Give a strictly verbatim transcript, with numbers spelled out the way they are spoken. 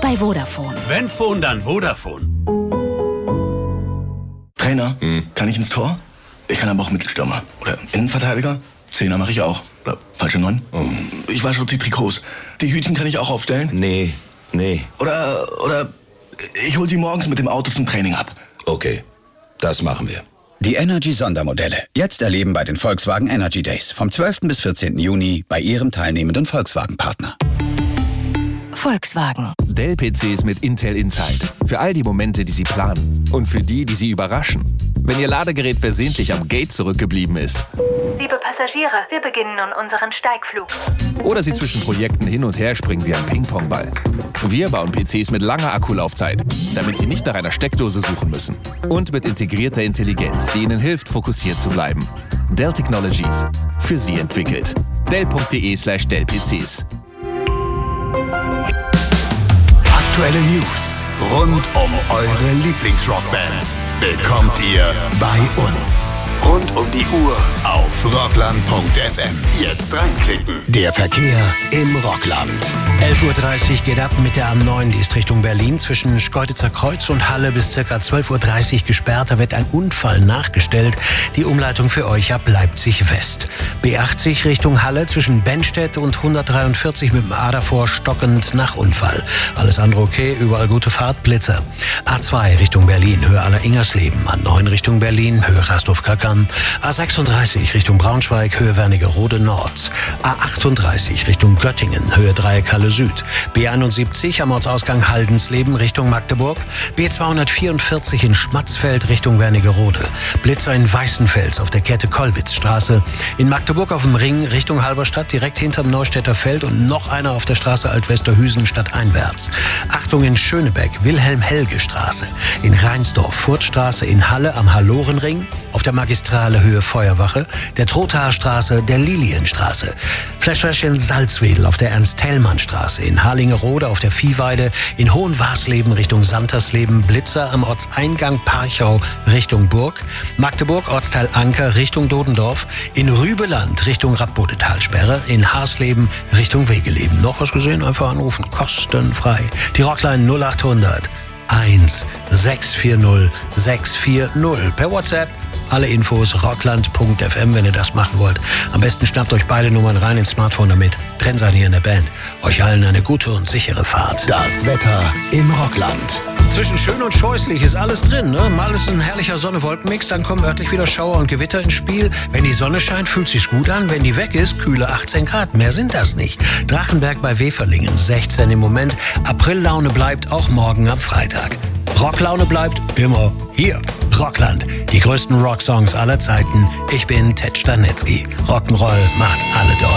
bei Vodafone. Wenn Phone, dann Vodafone. Trainer, hm. kann ich ins Tor? Ich kann aber auch Mittelstürmer. Oder Innenverteidiger? Zehner mache ich auch. Oder falsche Neun? Oh. Ich wasche auch die Trikots. Die Hütchen kann ich auch aufstellen? Nee, nee. Oder, oder ich hol sie morgens mit dem Auto zum Training ab. Okay, das machen wir. Die Energy-Sondermodelle. Jetzt erleben bei den Volkswagen Energy Days. Vom zwölften bis vierzehnten Juni bei Ihrem teilnehmenden Volkswagen-Partner. Volkswagen. Dell-P Cs mit Intel Inside. Für all die Momente, die Sie planen. Und für die, die Sie überraschen. Wenn Ihr Ladegerät versehentlich am Gate zurückgeblieben ist. Liebe Passagiere, wir beginnen nun unseren Steigflug. Oder Sie zwischen Projekten hin und her springen wie ein Ping-Pong-Ball. Wir bauen P Cs mit langer Akkulaufzeit, damit Sie nicht nach einer Steckdose suchen müssen. Und mit integrierter Intelligenz, die Ihnen hilft, fokussiert zu bleiben. Dell Technologies. Für Sie entwickelt. Dell.de slash Dell-PCs. Aktuelle News rund um eure Lieblingsrockbands bekommt ihr bei uns. Rund um die Uhr auf rockland punkt f m. Jetzt reinklicken. Der Verkehr im Rockland. elf Uhr dreißig geht ab mit der A neun, die ist Richtung Berlin. Zwischen Schkeuditzer Kreuz und Halle bis ca. zwölf Uhr dreißig gesperrt. Da wird ein Unfall nachgestellt. Die Umleitung für euch ab Leipzig West. B achtzig Richtung Halle zwischen Bennstedt und hundertdreiundvierzig mit dem A davor stockend nach Unfall. Alles andere okay, überall gute Fahrt, Blitzer. A zwei Richtung Berlin, Höhe Aller-Ingersleben. A neun Richtung Berlin, Höhe Rastorf-Kackern. A sechsunddreißig Richtung Braunschweig, Höhe Wernigerode Nord. A achtunddreißig Richtung Göttingen, Höhe Dreieckhalle Süd. B einundsiebzig am Ortsausgang Haldensleben Richtung Magdeburg. B zweihundertvierundvierzig in Schmatzfeld Richtung Wernigerode. Blitzer in Weißenfels auf der Kette Kollwitzstraße. In Magdeburg auf dem Ring Richtung Halberstadt, direkt hinterm Neustädter Feld und noch einer auf der Straße Altwesterhüsen stadteinwärts. Achtung in Schönebeck, Wilhelm-Helge-Straße. In Reinsdorf, Furtstraße, in Halle am Hallorenring. Auf der Magistrale Höhe Feuerwache, der Trothaer Straße, der Lilienstraße. Flashflash in Salzwedel auf der Ernst-Thälmann-Straße, in Harlingerode auf der Viehweide, in Hohenwarsleben Richtung Santersleben, Blitzer am Ortseingang Parchau Richtung Burg, Magdeburg Ortsteil Anker Richtung Dodendorf, in Rübeland Richtung Radbodetalsperre, in Haarsleben Richtung Wegeleben. Noch was gesehen? Einfach anrufen, kostenfrei. Die Rockline null achthundert eins sechs vier null sechs vier null per WhatsApp. Alle Infos rockland punkt f m, wenn ihr das machen wollt. Am besten schnappt euch beide Nummern rein ins Smartphone damit. Drin seid ihr in der Band. Euch allen eine gute und sichere Fahrt. Das Wetter im Rockland. Zwischen schön und scheußlich ist alles drin, ne? Mal ist ein herrlicher Sonne-Wolken-Mix, dann kommen örtlich wieder Schauer und Gewitter ins Spiel. Wenn die Sonne scheint, fühlt sich's gut an. Wenn die weg ist, kühle achtzehn Grad. Mehr sind das nicht. Drachenberg bei Weferlingen, sechzehn im Moment. Aprillaune bleibt auch morgen am Freitag. Rocklaune bleibt immer hier. Rockland, die größten Rocksongs aller Zeiten. Ich bin Ted Stanetzky. Rock'n'Roll macht alle doll.